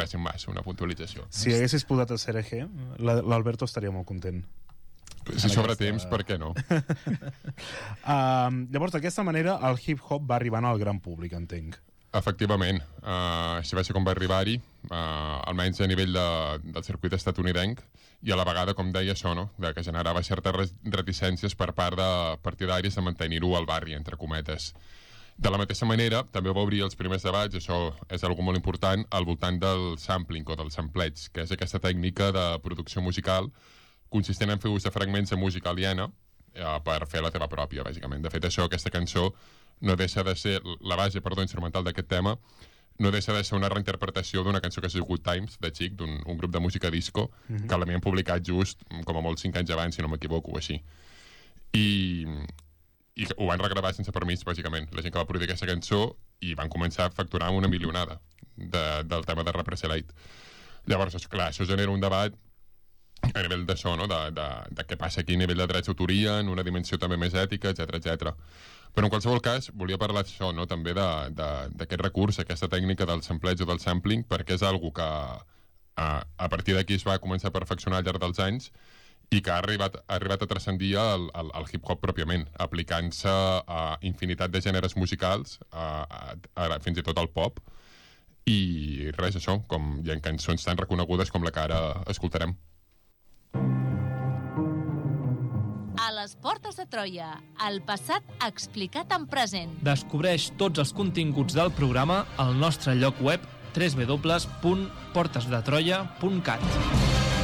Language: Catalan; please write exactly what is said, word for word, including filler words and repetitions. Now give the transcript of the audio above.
res, sin más, una puntualització. Si haguessis posat a C R G, l'Alberto estaria molt content. Si sobre aquesta... temps, per què no? uh, llavors, d'aquesta manera, el hip-hop va arribant al gran públic, entenc. Efectivament. Uh, així va ser com va arribar-hi, uh, almenys a nivell de, del circuit estatunidenc, i a la vegada, com deia, això, no? De que generava certes reticències per part de partidaris de mantenir-ho al barri, entre cometes. De la mateixa manera, també va obrir els primers debats, això és algo molt important, al voltant del sampling o del sampleig, que és aquesta tècnica de producció musical consistent en fer ús de fragments de música aliena eh, per fer la teva pròpia, bàsicament. De fet, això, aquesta cançó, no deixa de ser, la base, perdó, instrumental d'aquest tema, no deixa de ser una reinterpretació d'una cançó que es diu Good Times, de Chic, d'un un grup de música disco, mm-hmm. que l'havien publicat just, com a molt, cinc anys abans, si no m'equivoco, o així. I, I ho van regravar sense permís, bàsicament. La gent que va produir aquesta cançó i van començar a facturar una milionada de, del tema de Represelite. Llavors, clar, això genera un debat a nivell d'això, no? de, de, de què passa aquí a nivell de drets d'autoria, en una dimensió també més ètica, etcètera, etcètera. Però en qualsevol cas, volia parlar d'això, no? També d'aquest recurs, aquesta tècnica del sampleig o del sampling, perquè és algo que a, a partir d'aquí es va començar a perfeccionar al llarg dels anys i que ha arribat, ha arribat a transcendir el, el, el hip-hop pròpiament, aplicant-se a infinitat de gèneres musicals, a, a, a, fins i tot al pop, i res, això, com hi ha cançons tan reconegudes com la que ara escoltarem. A les portes de Troia, el passat explicat en present. Descobreix tots els continguts del programa al nostre lloc web w w w punt portes de troia punt cat.